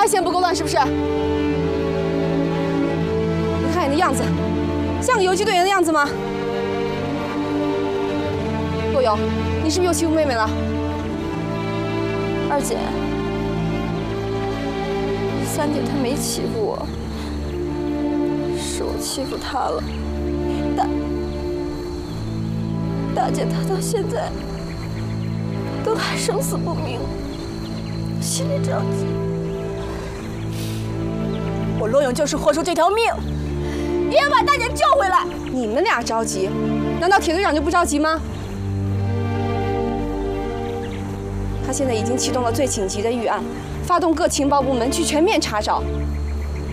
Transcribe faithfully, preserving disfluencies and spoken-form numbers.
线不够乱是不是？你看你的样子，像个游击队员的样子吗？洛瑶，你是不是又欺负妹妹了？ 二姐，三姐她没欺负我，是我欺负她了。大大姐她到现在都还生死不明，心里着急。我罗勇就是豁出这条命，也要把大姐救回来。 你们俩着急，难道铁队长就不着急吗？他现在已经启动了最紧急的预案，发动各情报部门去全面查找，